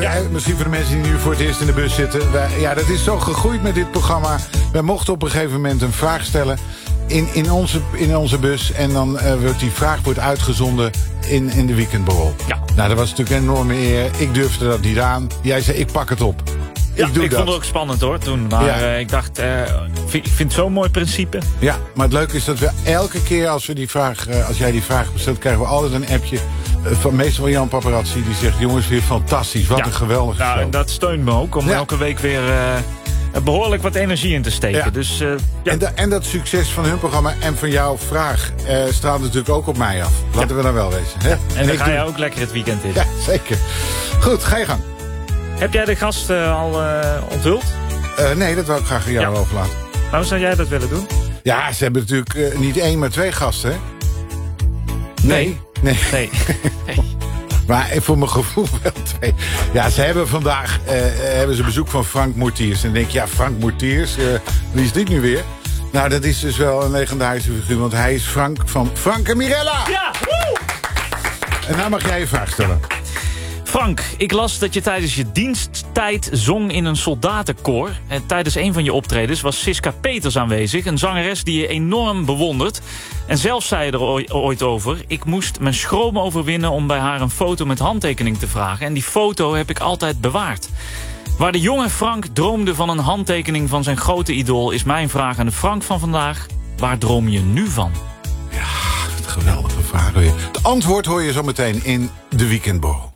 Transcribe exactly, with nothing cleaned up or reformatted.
ja. Misschien voor de mensen die nu voor het eerst in de bus zitten. Wij, ja, dat is zo gegroeid met dit programma. Wij mochten op een gegeven moment een vraag stellen in, in, onze, in onze bus. En dan uh, wordt die vraag wordt uitgezonden in, in de weekendborrel. Ja. Nou, dat was natuurlijk een enorme eer. Ik durfde dat niet aan. Jij zei, ik pak het op. Ja, ik doe ik dat. vond het ook spannend hoor toen. Maar Ja. uh, ik dacht, uh, vind, ik vind het zo'n mooi principe. Ja, maar het leuke is dat we elke keer als, we die vraag, uh, als jij die vraag bestelt, krijgen we altijd een appje uh, van meestal Jan Paparazzi. Die zegt, jongens, weer fantastisch. Wat ja. een geweldige nou, show. en dat steunt me ook om Ja. elke week weer uh, behoorlijk wat energie in te steken. Ja. Dus, uh, ja. En, da- en dat succes van hun programma en van jouw vraag uh, straalt natuurlijk ook op mij af. Laten Ja. we dan wel wezen. Hè? En dan Ik ga doe- je ook lekker het weekend in. Ja, zeker. Goed, ga je gang. Heb jij de gast uh, al uh, onthuld? Uh, nee, dat wil ik graag aan jou Ja. overlaten. Waarom zou jij dat willen doen? Ja, ze hebben natuurlijk uh, niet één, maar twee gasten, hè? Nee. Nee. Nee. Maar voor mijn gevoel wel twee. Ja, ze hebben vandaag uh, hebben ze bezoek van Frank Moertiers. En dan denk je, ja, Frank Moertiers, uh, wie is dit nu weer? Nou, dat is dus wel een legendarische figuur. Want hij is Frank van Frank en Mirella. Ja! Woe! En nou mag jij je vraag stellen. Frank, ik las dat je tijdens je diensttijd zong in een soldatenkoor. En tijdens een van je optredens was Siska Peters aanwezig. Een zangeres die je enorm bewondert. En zelf zei je er ooi- ooit over. Ik moest mijn schroom overwinnen om bij haar een foto met handtekening te vragen. En die foto heb ik altijd bewaard. Waar de jonge Frank droomde van een handtekening van zijn grote idool... is mijn vraag aan de Frank van vandaag. Waar droom je nu van? Ja, wat een geweldige vraag. Hoor je. Het antwoord hoor je zo meteen in de Weekendborrel.